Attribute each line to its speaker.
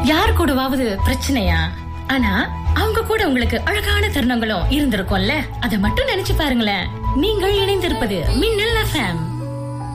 Speaker 1: யார் கூடவாவது பிரச்சனையா? ஆனா அவங்க கூட உங்களுக்கு அழகான தருணங்களும் இருந்திருக்கும்ல. அத மட்டும் நினைச்சு பாருங்களேன். நீங்கள் இணைந்திருப்பது மின்னல் FM.